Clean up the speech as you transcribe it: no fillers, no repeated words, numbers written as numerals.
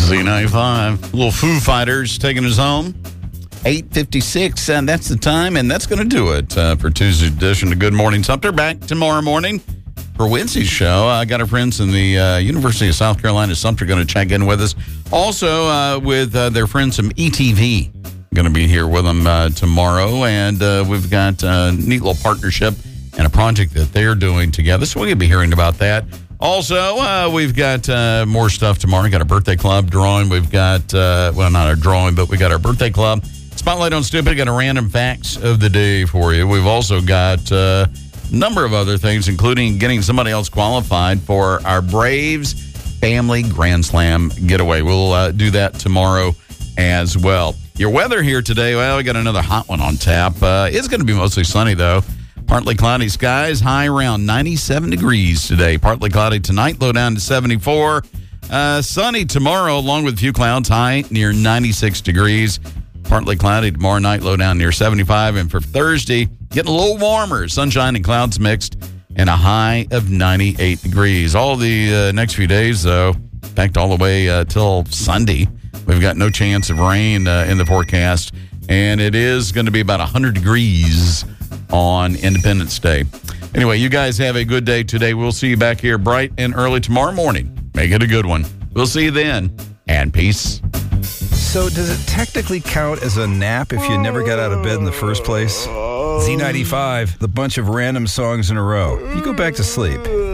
Z95. Little Foo Fighters taking us home. 8:56, and that's the time, and that's going to do it for Tuesday's edition of Good Morning Sumter. Back tomorrow morning for Wednesday's show. I got our friends in the University of South Carolina Sumter going to check in with us. Also with their friends from ETV. Going to be here with them tomorrow, and we've got a neat little partnership and a project that they're doing together, so we're going to be hearing about that. Also, we've got more stuff tomorrow. We've got a birthday club drawing. We've got, well, not our drawing, but we got our birthday club. Spotlight on Stupid. Got a random facts of the day for you. We've also got a number of other things, including getting somebody else qualified for our Braves Family Grand Slam getaway. We'll do that tomorrow as well. Your weather here today, well, we got another hot one on tap. It's going to be mostly sunny, though. Partly cloudy skies, high around 97 degrees today. Partly cloudy tonight, low down to 74. Sunny tomorrow, along with a few clouds, high near 96 degrees. Partly cloudy tomorrow night, low down near 75. And for Thursday, getting a little warmer. Sunshine and clouds mixed, and a high of 98 degrees. All the next few days, though, in fact, all the way till Sunday, we've got no chance of rain in the forecast. And it is going to be about 100 degrees on Independence Day. Anyway, you guys have a good day today. We'll see you back here bright and early tomorrow morning. Make it a good one. We'll see you then, and peace. So does it technically count as a nap if you never got out of bed in the first place? Z95, the bunch of random songs in a row. You go back to sleep.